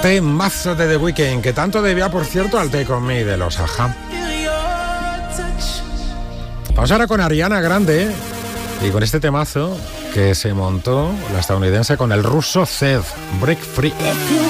Temazo de The Weeknd, que tanto debía, por cierto, al Take On Me de los A.H.A. Vamos ahora con Ariana Grande y con este temazo que se montó la estadounidense con el ruso Zed, Break Free.